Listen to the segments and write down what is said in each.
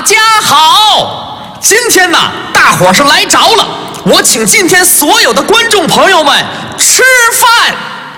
家好，今天呢，大伙是来着了，我请今天所有的观众朋友们吃饭。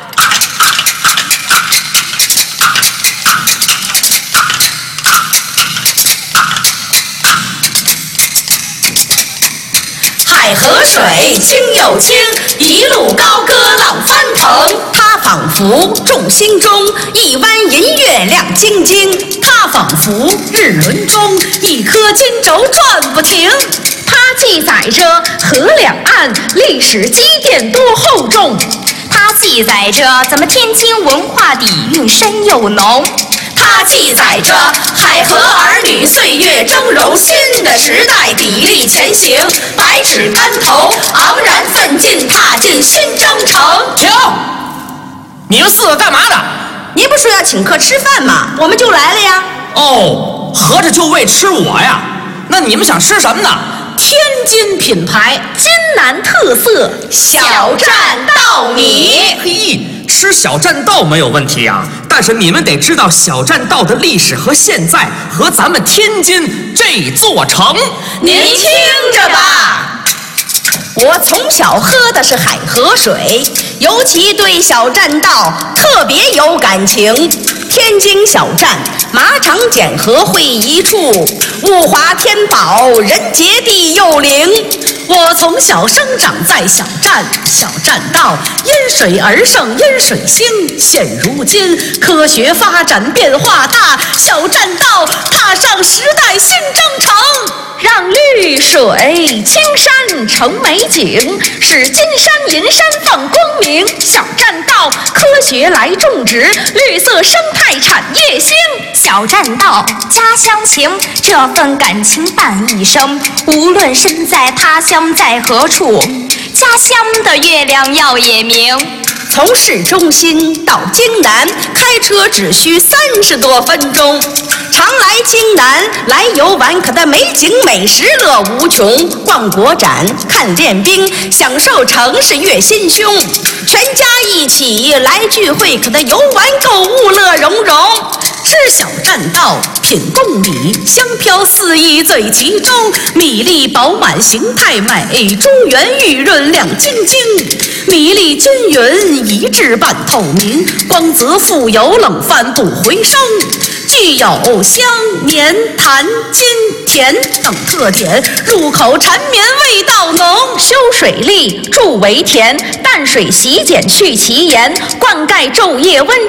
海河水清又清，一路高歌浪翻腾。它仿佛众星中一弯银月亮晶晶，它仿佛日轮中一颗金轴转不停。 它记载着河两岸历史积淀多厚重， 它记载着咱们天津文化底蕴深又浓。 它记载着海河儿女岁月峥嵘新的时代砥砺前行，百尺竿头昂然奋进，踏进新征程。 停！你们四个干嘛的？ 您不说要请客吃饭吗？我们就来了呀。 哦，合着就为吃我呀？那你们想吃什么呢？ 天津品牌，津南特色小站稻米。 嘿，吃小栈道没有问题啊，但是你们得知道小栈道的历史和现在和咱们天津这座城。 您听着吧，我从小喝的是海河水，尤其对小栈道特别有感情。天津小站，马场检河汇一处，物华天宝，人杰地又灵。我从小生长在小站，小栈道因水而生，因水兴。现如今科学发展变化大，小栈道踏上时代新征程。 让绿水青山成美景，使金山银山放光明。小栈道科学来种植，绿色生态产业兴。 小栈道家乡情，这份感情伴一生。无论身在他乡在何处，家乡的月亮耀也明。 从市中心到京南，开车只需30多分钟。常来京南来游玩，可得美景美食乐无穷。逛国展，看练兵，享受城市悦心胸。全家一起来聚会，可得游玩购物乐融融。吃小栈道，品贡米，香飘四溢最其中。米粒饱满，形态美，珠圆玉润亮晶晶。米粒均匀，一致半透明，光泽富有，冷饭不回声。具有香绵弹筋甜等特点，入口缠绵味道浓。 修水利助为田，淡水洗碱去其盐，灌溉昼夜温